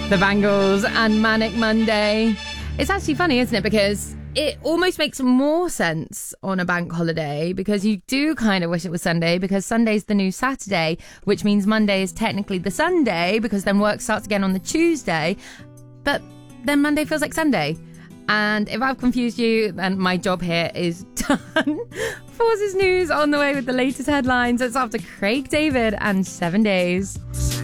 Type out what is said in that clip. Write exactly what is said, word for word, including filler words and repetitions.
The Bangles and Manic Monday. It's actually funny, isn't it? Because it almost makes more sense on a bank holiday, because you do kind of wish it was Sunday, because Sunday's the new Saturday, which means Monday is technically the Sunday, because then work starts again on the Tuesday. But then Monday feels like Sunday. And if I've confused you, then my job here is done. Forces News on the way with the latest headlines. It's after Craig David and Seven Days.